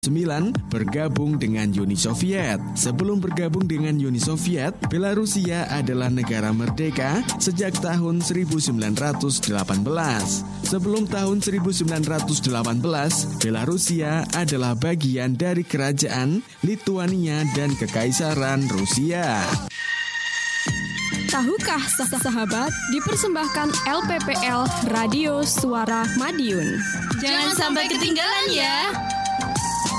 bergabung dengan Uni Soviet. Sebelum bergabung dengan Uni Soviet, Belarusia adalah negara merdeka sejak tahun 1918. Sebelum tahun 1918, Belarusia adalah bagian dari kerajaan Lituania dan Kekaisaran Rusia. Tahukah sahabat, dipersembahkan LPPL Radio Suara Madiun. Jangan sampai ketinggalan ya.